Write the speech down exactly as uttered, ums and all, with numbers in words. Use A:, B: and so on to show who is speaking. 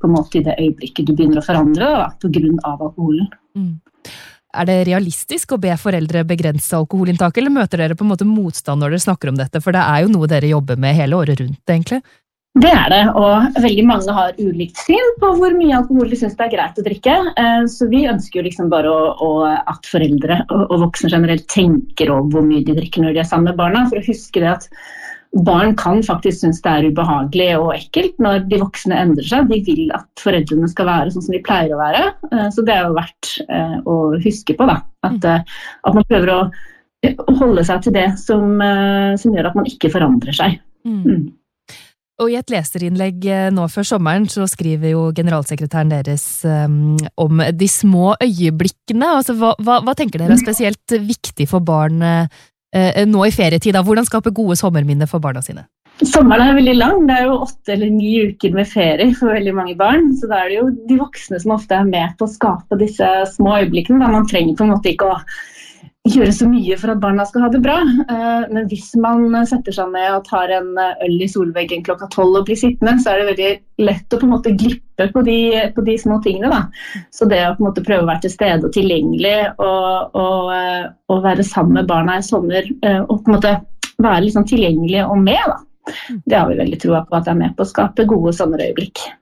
A: på en måte i det øyeblikket du begynner å forandre da, på grunn av alkoholen.
B: Mm. Er det realistisk å be foreldre begrense alkoholinntak, eller møter dere på en måte motstand når dere snakker om dette? For det er jo noe dere jobber med hele året rundt, egentlig.
A: Det er det, og veldig mange har ulikt syn på hvor mye alkohol de synes det er greit å drikke. Så vi ønsker jo liksom bare å, å, at foreldre og voksne generelt tenker over hvor mye de drikker når de er sammen med barna, for å huske det at barn kan faktisk synes det er ubehagelig og ekkelt når de voksne endrer seg. De vil at foreldrene skal være sånn som de pleier å være, så det er jo verdt å huske på da, at, at man prøver å holde seg til det som, som gjør at man ikke forandrer seg. Mm.
B: Og i et leserinnlegg nå før sommeren så skriver jo generalsekretæren deres um, om de små øyeblikkene. Altså, hva, hva, hva tenker dere er spesielt viktig for barn uh, nå i ferietid? Hvordan skape gode sommerminner for barna sine?
A: Sommeren er veldig lang. Det er jo åtte eller ni uker med ferie for veldig mange barn. Så da er det jo de voksne som ofte er med på å skape disse små øyeblikkene. Da man trenger på en måte ikke å gjøre så mye for at barna skal ha det bra. Men hvis man setter seg ned og tar en øl i solveggen klokka tolv og blir sittende, så er det veldig lett å på en måte glippe på de, på de små tingene da. Så det å på en måte prøve å være til stede og tilgjengelig og, og, og være sammen med barna i sommer og på en måte være litt sånn tilgjengelig og med da. Det har vi veldig troa på at det er med på å skape gode sommerøyeblikk.